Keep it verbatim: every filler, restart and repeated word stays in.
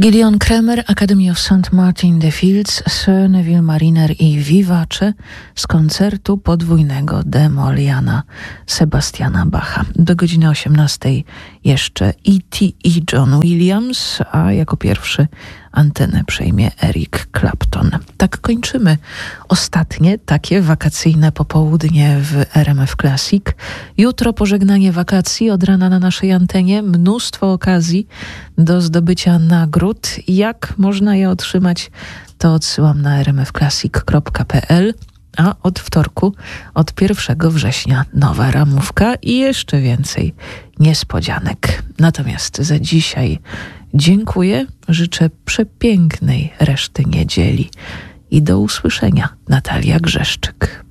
Gideon Kremer, Academy of Saint Martin the Fields, Sir Neville Mariner i Vivace z koncertu podwójnego de Moll Jana Sebastiana Bacha. Do godziny osiemnastej jeszcze E T i John Williams, a jako pierwszy antenę przejmie Eric Clapton. Tak kończymy ostatnie takie wakacyjne popołudnie w R M F Classic. Jutro pożegnanie wakacji od rana na naszej antenie. Mnóstwo okazji do zdobycia nagród. Jak można je otrzymać, to odsyłam na r m f classic kropka p l. A od wtorku, od pierwszego września nowa ramówka i jeszcze więcej niespodzianek. Natomiast za dzisiaj dziękuję, życzę przepięknej reszty niedzieli i do usłyszenia. Natalia Grzeszczyk.